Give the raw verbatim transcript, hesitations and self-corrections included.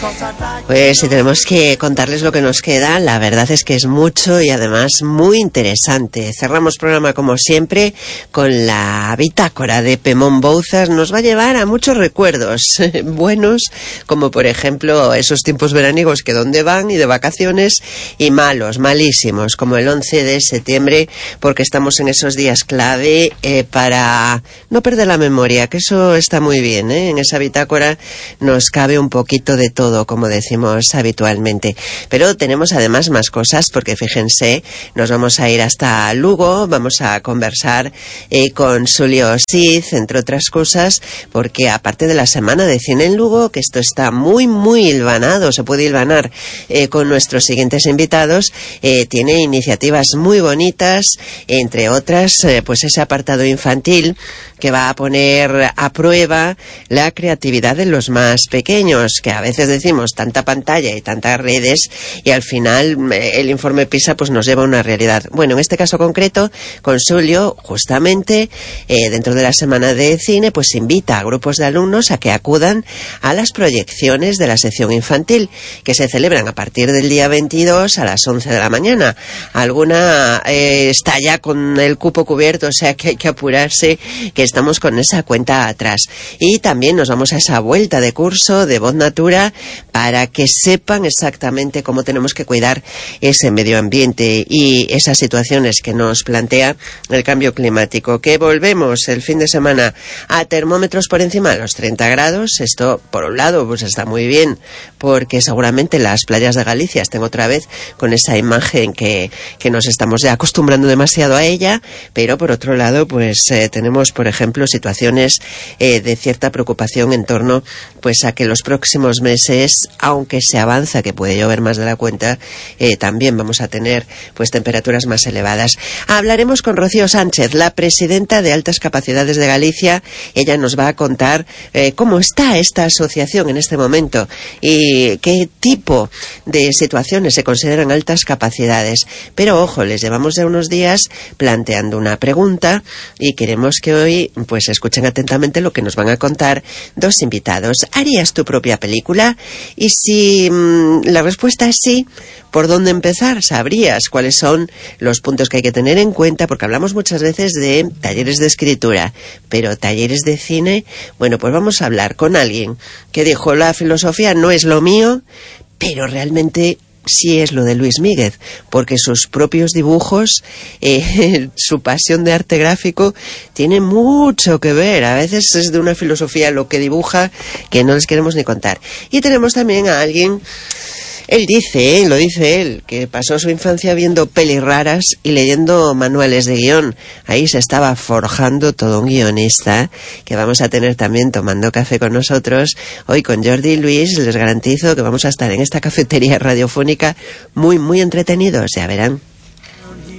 Pues si tenemos que contarles lo que nos queda, la verdad es que es mucho y además muy interesante. Cerramos programa como siempre con la bitácora de Pemón Bouzas. Nos va a llevar a muchos recuerdos buenos, como por ejemplo esos tiempos veraniegos que dónde van y de vacaciones, y malos, malísimos, como el once de septiembre, porque estamos en esos días clave eh, para no perder la memoria, que eso está muy bien, ¿eh? En esa bitácora nos cabe un poquito de todo, como decimos habitualmente. Pero tenemos además más cosas, porque fíjense, nos vamos a ir hasta Lugo, vamos a conversar eh, con Xulio Siz, entre otras cosas, porque aparte de la semana de cine en Lugo, que esto está muy, muy hilvanado, se puede hilvanar eh, con nuestros siguientes invitados, eh, tiene iniciativas muy bonitas, entre otras, eh, pues ese apartado infantil que va a poner a prueba la creatividad de los más pequeños, que a veces decimos tanta pantalla y tantas redes y al final el informe PISA pues nos lleva a una realidad. Bueno, en este caso concreto, con Xulio, justamente eh, dentro de la semana de cine, pues invita a grupos de alumnos a que acudan a las proyecciones de la sección infantil, que se celebran a partir del día veintidós a las once de la mañana. Alguna eh, está ya con el cupo cubierto, o sea que hay que apurarse, que estamos con esa cuenta atrás. Y también nos vamos a esa vuelta de curso de Voz Natura para que sepan exactamente cómo tenemos que cuidar ese medio ambiente y esas situaciones que nos plantea el cambio climático. Que volvemos el fin de semana a termómetros por encima de los treinta grados. Esto, por un lado, pues está muy bien, porque seguramente las playas de Galicia estén otra vez con esa imagen que, que nos estamos ya acostumbrando demasiado a ella, pero por otro lado, pues eh, tenemos, por ejemplo, situaciones eh, de cierta preocupación en torno pues a que los próximos meses, aunque se avanza que puede llover más de la cuenta, eh, también vamos a tener pues temperaturas más elevadas. Hablaremos con Rocío Sánchez, la presidenta de Altas Capacidades de Galicia. Ella nos va a contar eh, cómo está esta asociación en este momento y qué tipo de situaciones se consideran altas capacidades. Pero ojo, les llevamos ya unos días planteando una pregunta y queremos que hoy pues escuchen atentamente lo que nos van a contar dos invitados. ¿Harías tu propia película? Y si mmm, la respuesta es sí, ¿por dónde empezar? ¿Sabrías cuáles son los puntos que hay que tener en cuenta? Porque hablamos muchas veces de talleres de escritura, pero talleres de cine, bueno, pues vamos a hablar con alguien que dijo: la filosofía no es lo mío, pero realmente sí es lo de Luis Míguez, porque sus propios dibujos, eh, su pasión de arte gráfico tiene mucho que ver. A veces es de una filosofía lo que dibuja que no les queremos ni contar. Y tenemos también a alguien, él dice, ¿eh? lo dice él, que pasó su infancia viendo pelis raras y leyendo manuales de guión. Ahí se estaba forjando todo un guionista, que vamos a tener también tomando café con nosotros. Hoy con Jordi y Luis les garantizo que vamos a estar en esta cafetería radiofónica muy, muy entretenidos, ya verán.